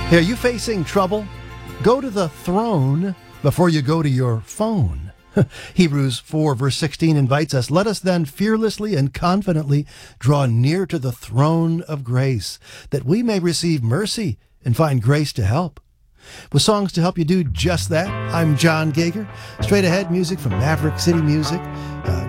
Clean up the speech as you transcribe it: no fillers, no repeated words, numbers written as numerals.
Hey, are you facing trouble? Go to the throne before you go to your phone. Hebrews 4 verse 16 invites us, let us then fearlessly and confidently draw near to the throne of grace, that we may receive mercy and find grace to help. With songs to help you do just that, I'm John Gager. Straight ahead music from Maverick City Music.